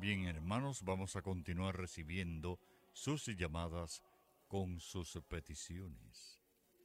Bien, hermanos, vamos a continuar recibiendo sus llamadas con sus peticiones.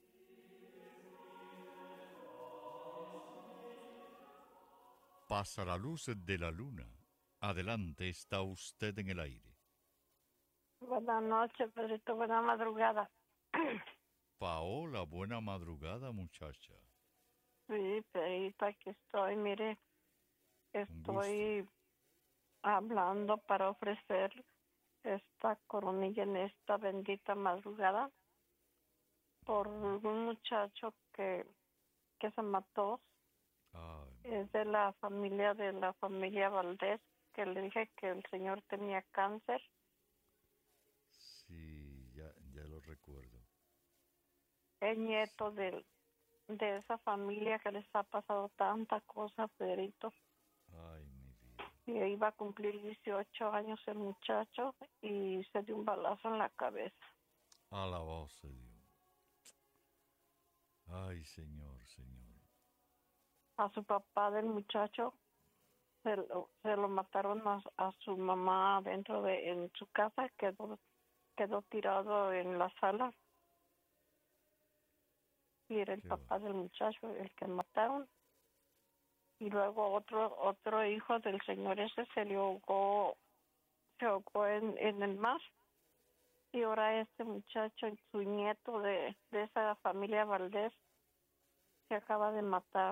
Pasa la luz de la luna. Adelante, está usted en el aire. Buenas noches, Pedrito. Buena madrugada. Paola, buena madrugada, muchacha. Sí, Pedrito, aquí estoy. Mire, Un gusto. estoy hablando para ofrecer esta coronilla en esta bendita madrugada por un muchacho que se mató. Ay, Es de la familia Valdés, que le dije que el señor tenía cáncer. sí, ya lo recuerdo. Es nieto de esa familia que les ha pasado tanta cosa, Pedrito. Ay, mi vida. Y iba a cumplir 18 años el muchacho y se dio un balazo en la cabeza. Alabado sea Dios. Ay, Señor, Señor. A su papá del muchacho se lo mataron a su mamá en su casa, quedó tirado en la sala. Y era el Qué papá del muchacho el que mataron. Y luego otro hijo del señor ese se ahogó en el mar. Y ahora este muchacho, su nieto de esa familia Valdés, se acaba de matar.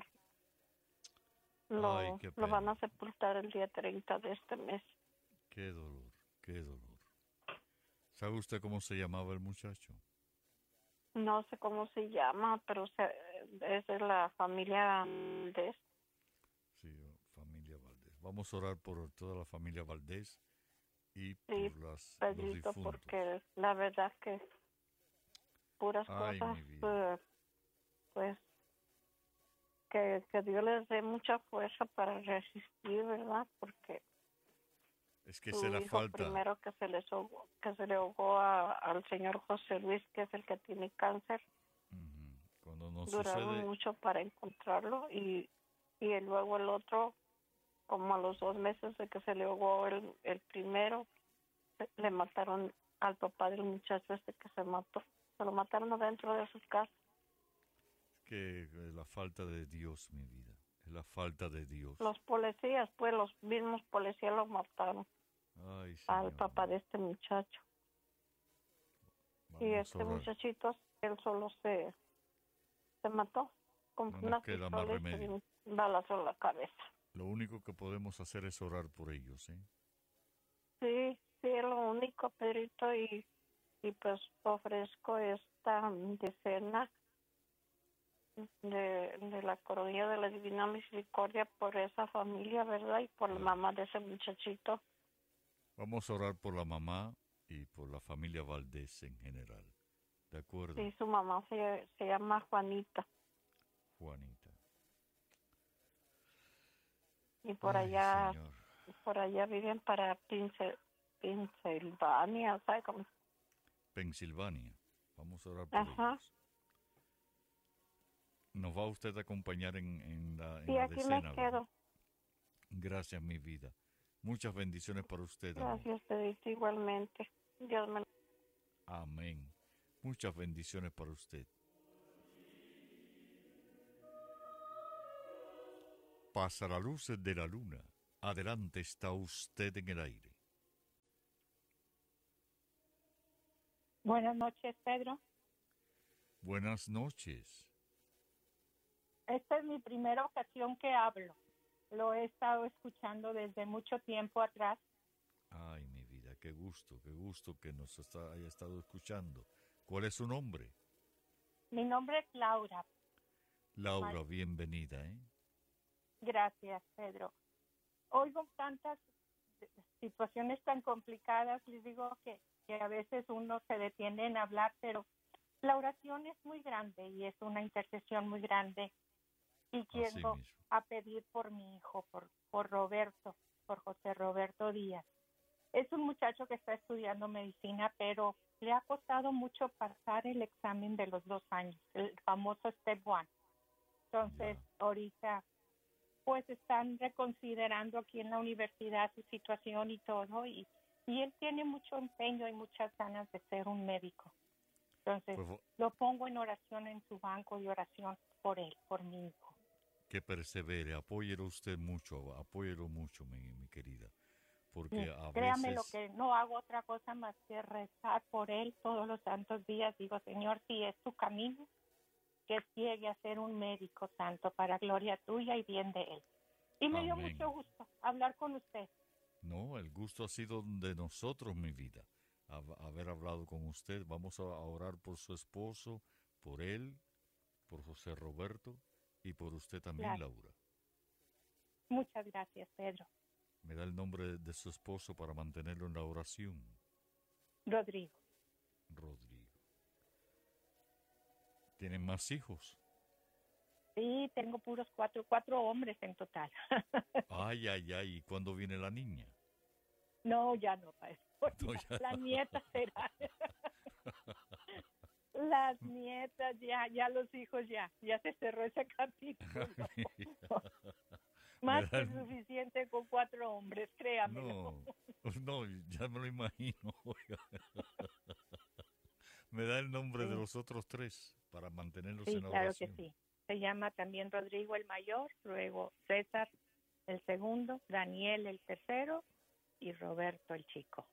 Ay, qué Lo van pena. a sepultar el día 30 de este mes. Qué dolor, qué dolor. ¿Sabe usted cómo se llamaba el muchacho? No sé cómo se llama, pero es de la familia Valdés. Sí, familia Valdés. Vamos a orar por toda la familia Valdés y Sí, por los Pedrito, difuntos. porque la verdad que puras Ay, cosas, mi vida. pues, que Dios les dé mucha fuerza para resistir, ¿verdad? Porque Es que se su la hijo falta. primero que se le ahogó al señor José Luis, que es el que tiene cáncer. Cuando nos Duraron sucede, mucho para encontrarlo y luego el otro, como a los 2 meses de que se le ahogó el primero, le mataron al papá del muchacho este que se mató. Se lo mataron adentro de su casa. es que es la falta de Dios, mi vida. Es la falta de Dios. Los policías, pues los mismos policías lo mataron Ay, al Señor. papá de este muchacho. Y Vamos a este orar. muchachito, él solo se mató con No nos una queda más pistola y se dio remedio. un balazo en la cabeza. Lo único que podemos hacer es orar por ellos, ¿eh? Sí, sí, es lo único, Pedrito, y pues ofrezco esta decena de la coronilla de la Divina Misericordia por esa familia, ¿verdad? Y por la mamá de ese muchachito. Vamos a orar por la mamá y por la familia Valdés en general. ¿De acuerdo? Sí, su mamá se llama Juanita. Juanita. Y Ay, Señor. por allá viven para Pensilvania, ¿sabes cómo? Pensilvania. Vamos a orar por Ajá. ellos. ¿Nos va usted a acompañar en Sí, la aquí decena, me verdad? quedo. Gracias, mi vida. Muchas bendiciones para usted también. Gracias, Pedrito, igualmente. Dios me... Amén. Muchas bendiciones para usted. Pasa la luz de la luna. Adelante, está usted en el aire. Buenas noches, Pedro. Buenas noches. Esta es mi primera ocasión que hablo. Lo he estado escuchando desde mucho tiempo atrás. Ay, mi vida, qué gusto que nos haya estado escuchando. ¿Cuál es su nombre? Mi nombre es Laura. Laura, bienvenida, ¿eh? Gracias, Pedro. Oigo tantas situaciones tan complicadas, les digo que a veces uno se detiene en hablar, pero la oración es muy grande y es una intercesión muy grande. Y quiero a pedir por mi hijo, por Roberto, por José Roberto Díaz. Es un muchacho que está estudiando medicina, pero le ha costado mucho pasar el examen de los 2 años, el famoso Step 1. Entonces, ahorita pues están reconsiderando aquí en la universidad su situación y todo, y él tiene mucho empeño y muchas ganas de ser un médico. Entonces, Pues, lo pongo en oración en su banco y oración por él, por mi hijo. que persevere, apóyelo usted mucho, apóyelo mucho, mi querida, porque a Créame lo veces, que no hago otra cosa más que rezar por él todos los santos días. Digo, Señor, si es tu camino, que llegue a ser un médico santo para gloria tuya y bien de él. Y me dio amén. mucho gusto hablar con usted. No, el gusto ha sido de nosotros, mi vida, haber hablado con usted. Vamos a orar por su esposo, por él, por José Roberto y por usted también, Claro. Laura. Muchas gracias, Pedro. Me da el nombre de su esposo para mantenerlo en la oración. Rodrigo. Rodrigo. ¿Tienen más hijos? Sí, tengo puros cuatro hombres en total. Ay, ay, ay. ¿Y cuándo viene la niña? No, ya no, Pedro. No, ya La no. nieta será. Las nietas, ya los hijos, ya se cerró ese capítulo. Más que suficiente con 4 hombres, créamelo. No, ya me lo imagino. Oiga. Me da el nombre de los otros 3 para mantenerlos Sí, en la claro que oración. sí. Se llama también Rodrigo el mayor, luego César el segundo, Daniel el tercero y Roberto el chico.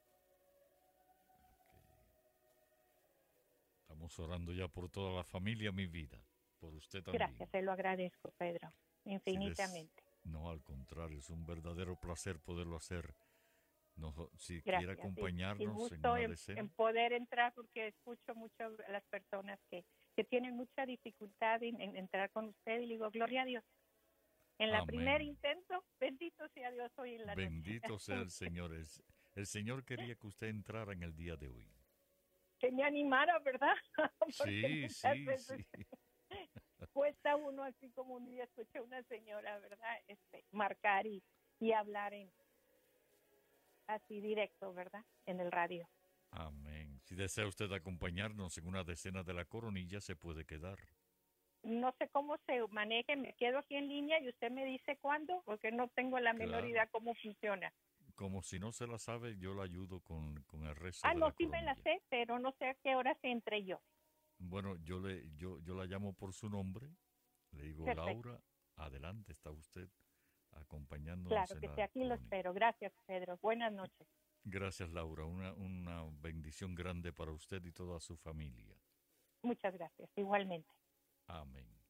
Estamos orando ya por toda la familia, mi vida. Por usted también. Gracias, se lo agradezco, Pedro, infinitamente. No, al contrario, es un verdadero placer poderlo hacer. Si Gracias, quiere acompañarnos y en gusto una en decena. poder entrar porque escucho mucho a las personas que tienen mucha dificultad en entrar con usted y le digo, gloria a Dios. En la Amén. primer intento, bendito sea Dios hoy en la noche. Bendito sea el Señor. El Señor quería que usted entrara en el día de hoy. Que me animara, ¿verdad? Sí, sí, sí. Cuesta uno, así como un día escuché a una señora, ¿verdad? Marcar y hablar así directo, ¿verdad? En el radio. Amén. Si desea usted acompañarnos en una decena de la Coronilla, se puede quedar. No sé cómo se maneje, me quedo aquí en línea y usted me dice cuándo, porque no tengo la menor idea cómo funciona. Como si no se la sabe, yo la ayudo con el resto de no, la sí coronilla. me la sé, pero no sé a qué hora se entre yo. Bueno, yo la llamo por su nombre, le digo, Perfecto. Laura, adelante, está usted acompañándonos. Claro que sí, aquí lo espero. Gracias, Pedro. Buenas noches. Gracias, Laura. Una bendición grande para usted y toda su familia. Muchas gracias, igualmente. Amén.